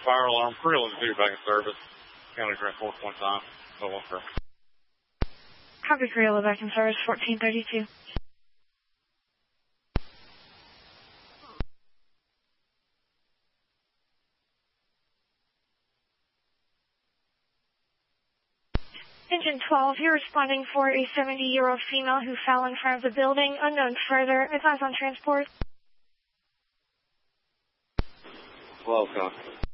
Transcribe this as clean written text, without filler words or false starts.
fire alarm. Pretty low to back in service. County transport point time. No one sir. Copy, Creola back in service, 1432. Engine 12, you're responding for a 70-year-old female who fell in front of the building. Unknown further. Advise on transport. 12, copy.